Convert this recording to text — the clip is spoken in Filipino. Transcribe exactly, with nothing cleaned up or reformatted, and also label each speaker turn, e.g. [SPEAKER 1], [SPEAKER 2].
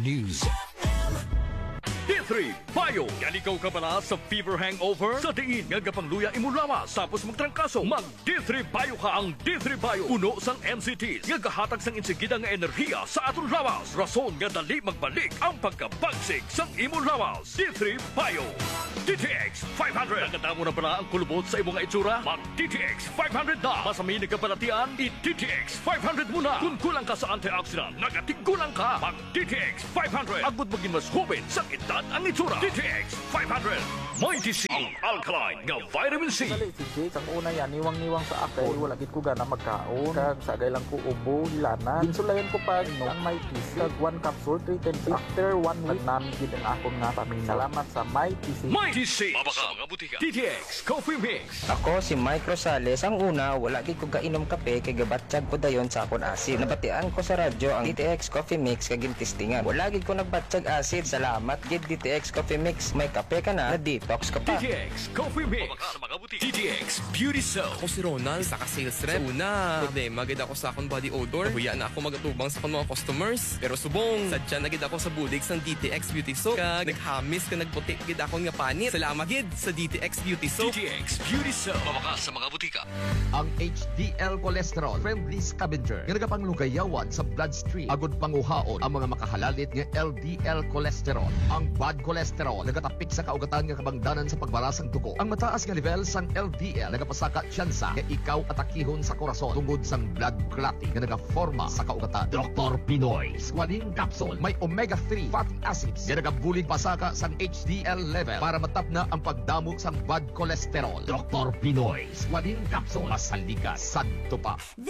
[SPEAKER 1] News.
[SPEAKER 2] D three Bio. Galikaw ka pala sa fever hangover? Sa diin nga gapangluya imo lawas tapos magtrangkaso. Mag D three Bio ka ang D three Bio. Puno sang M C Ts nga gahatag sang insigida nga enerhiya sa aton lawas. Rason nga dali magbalik ang pagkabagsig sang imo lawas. D three Bio. D T X five hundred. Naganda mo na pala ang kulubot sa imo nga itsura? Mag D T X five hundred na. Masami na kapalatian, i-D T X five hundred muna. Kung kulang ka sa antioxidant, nagatigulang ka. Mag D T X five hundred. Agud maging mas hubin sa edad ang itsura. D T X five hundred. May D C ang alkaline nga vitamin C.
[SPEAKER 3] Dali si Jake, ang una yan, niwang-niwang sa akay, wala gid ko gana magkaon. Kag sagay lang ko ubo, hilana. Ginsulayan ko pa no, ang may T C. Kag one capsule, three ten six. After one week, namin gid ang akong nga pamilya. Salamat sa may T C.
[SPEAKER 2] May D C. Mabaka mga butika. D T X Coffee Mix.
[SPEAKER 4] Ako si Mike Rosales. Ang una, wala gid ko kainom kape kay gabatsyag ko dayon sa akon acid. Nabatian ko sa radyo ang D T X Coffee Mix kag gintistingan. Wala gid ko nagbatsyag acid. Salamat gid D T X Coffee Mix. May kape ka na, na-detox ka pa.
[SPEAKER 2] D T X Coffee Mix. Mabaka mga butika. D T X Beauty Soap.
[SPEAKER 5] Ako si Ronald, isa ka sales rep. Una, problema gid ako sa akong body odor. Huya na ako magatubang sa akong mga customers. Pero subong, sadya na gid ako sa bulig sang D T X Beauty Soap. Kag naghamis ka nagputi gid akong nga panit. Salamat gid sa D T X Beauty Soap.
[SPEAKER 2] D T X Beauty Soap. Mabaka sa mga butika.
[SPEAKER 1] Ang H D L cholesterol friendly scavenger nga nagapanglugayawan sa bloodstream agud panguhaon ang mga makahalalit nga L D L cholesterol. Ang bad cholesterol nagatapik sa kaugatan nga kabangdanan sa pagbara sang dugo. Ang mataas nga level sang L D L nagapasaka tsansa nga ikaw atakihon sa korason tungod sang blood clotting nga nagaforma sa kaugatan. Doctor Pinoy Squalene Capsule may omega three fatty acids nga nagabulig pasaka sang H D L level para matap na ang pagdamo sang bad cholesterol. Doctor Pinoy Squalene Capsule masaligas sadto pa.